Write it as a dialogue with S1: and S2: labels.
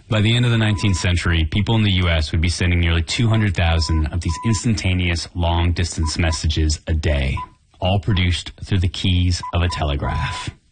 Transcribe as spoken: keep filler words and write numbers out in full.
S1: By the end of the nineteenth century, people in the U S would be sending nearly two hundred thousand of these instantaneous long-distance messages a day, all produced through the keys of a telegraph.